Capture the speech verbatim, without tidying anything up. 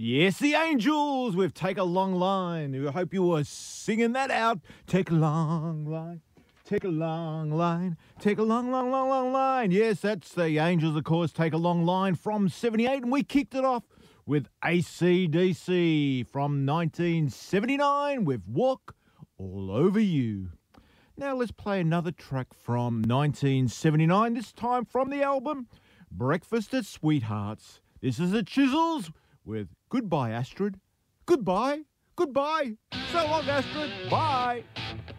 Yes, the Angels with Take a Long Line. I hope you were singing that out. Take a long line, take a long line, take a long, long, long, long line. Yes, that's the Angels, of course, Take a Long Line from seventy-eight. And we kicked it off with A C D C from nineteen seventy-nine with Walk All Over You. Now let's play another track from nineteen seventy-nine, this time from the album Breakfast at Sweethearts. This is the Chisels with Goodbye, Astrid. Goodbye. Goodbye. So long, Astrid. Bye.